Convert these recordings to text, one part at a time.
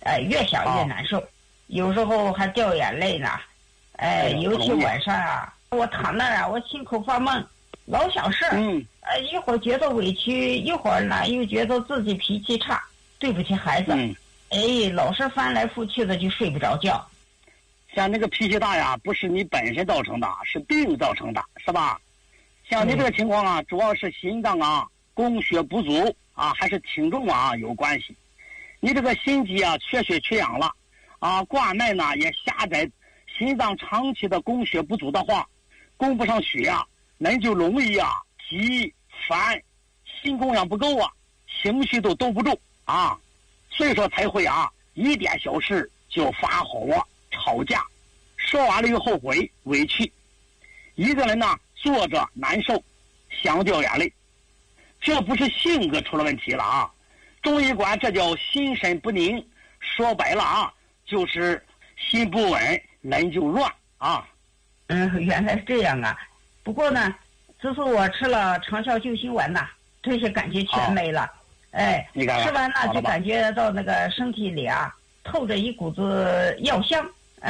越想越难受，有时候还掉眼泪呢。尤其晚上啊，我躺那儿啊，我心口发闷，老想事儿。一会儿觉得委屈，一会儿呢又觉得自己脾气差，对不起孩子。老是翻来覆去的就睡不着觉。 像那个脾气大呀，不是你本身造成的，是病造成的，是吧？像你这个情况啊，主要是心脏啊供血不足啊，还是体重啊有关系。你这个心肌啊缺血缺氧了啊，冠脉呢也狭窄，心脏长期的供血不足的话，供不上血啊，那就容易啊急烦，心供氧不够啊，情绪都兜不住啊，所以说才会啊一点小事就发火吵架，说完了又后悔委屈。一个人呢坐着难受，想掉眼泪，这不是性格出了问题了啊，中医管这叫心神不宁，说白了啊就是心不稳，人就乱啊。 原来是这样啊。不过呢，自从我吃了长效救心丸呐，这些感觉全没了。吃完了就感觉到那个身体里啊透着一股子药香。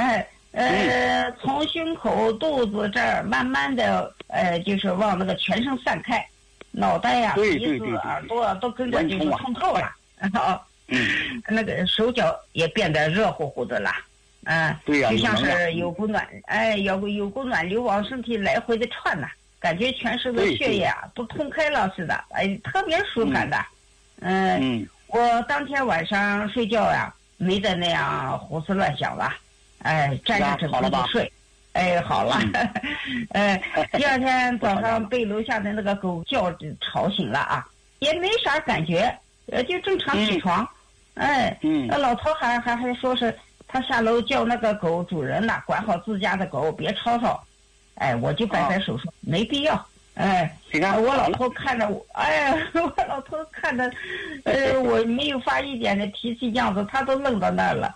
从胸口肚子这儿慢慢的就是往那个全身散开，脑袋呀鼻子耳朵都跟着就是通透了。那个手脚也变得热乎乎的了。就像是有股暖有股暖流往身体来回的窜呐，感觉全身的血液啊都通开了似的，特别舒坦的。我当天晚上睡觉呀没再那样胡思乱想了，沾着枕头就睡。好了。第二天早上被楼下的那个狗叫吵醒了啊，也没啥感觉，就正常起床。那老头还说是他下楼叫那个狗主人呐，管好自家的狗，别吵吵。我就摆摆手说没必要。我老头看着我，我老头看着，我没有发一点的脾气样子，他都愣到那儿了。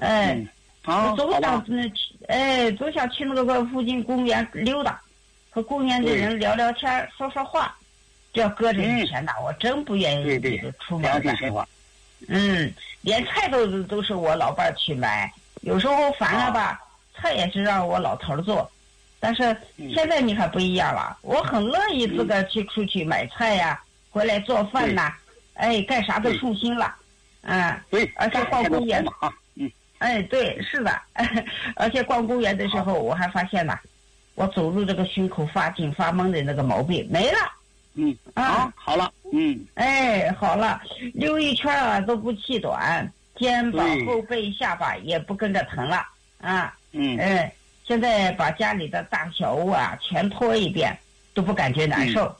总想去那个附近公园溜达，和公园的人聊聊天，说说话。这要搁着以前呐，我真不愿意出门的。连菜都是我老伴儿去买，有时候烦了吧，菜也是让我老头做。但是现在你可不一样了，我很乐意自个去出去买菜呀，回来做饭呐，干啥都顺心了。而且逛公园，对，是的。而且逛公园的时候，我还发现呐，我走路这个胸口发紧发闷的那个毛病没了。 好了。 好了，溜一圈啊都不气短，肩膀后背下巴也不跟着疼了啊。现在把家里的大小屋啊全拖一遍都不感觉难受。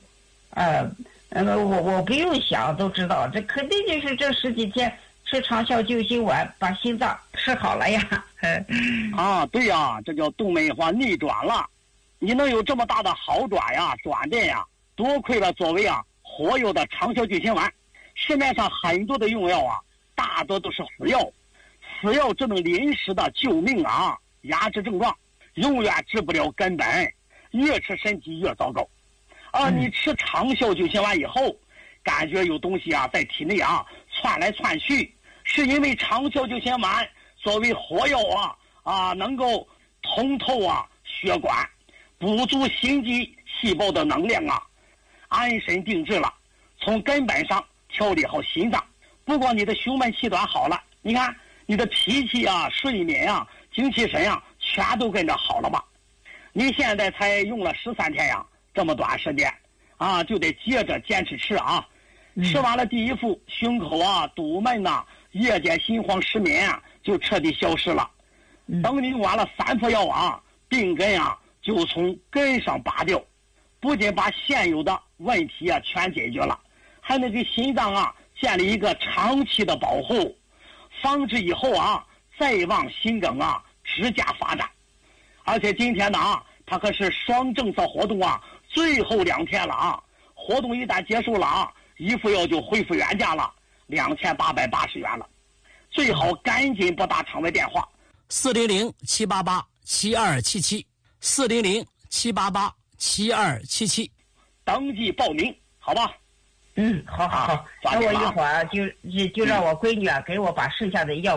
我不用想都知道，这肯定就是这10几天吃长效救心丸把心脏吃好了呀。 对呀，这叫动脉化逆转了。你能有这么大的好转呀转变呀，多亏了作为活药的长效救心丸。市面上很多的用药啊，大多都是死药，死药只能临时的救命压制症状，永远治不了根本，越吃身体越糟糕。你吃长效救心丸以后，感觉有东西在体内窜来窜去，是因为长效救心丸作为活药能够通透血管，补足心肌细胞的能量安神定志了，从根本上调理好心脏。不光你的胸闷气短好了，你看你的脾气睡眠精气神全都跟着好了吧。你现在才用了13天这么短时间就得接着坚持吃吃完了第一副，胸口堵闷夜间心慌失眠就彻底消失了。等你用完了3副药病根就从根上拔掉，不仅把现有的问题全解决了，还能给心脏建立一个长期的保护，防止以后再往心梗直加发展。而且今天呢它可是双政策活动最后2天了活动一旦结束了一副药就恢复原价了，2880元了。最好赶紧拨打场外电话 400-788-7277，400-788-7277， 登记报名，好吧？ 好。那我一会儿就让我闺女给我把剩下的药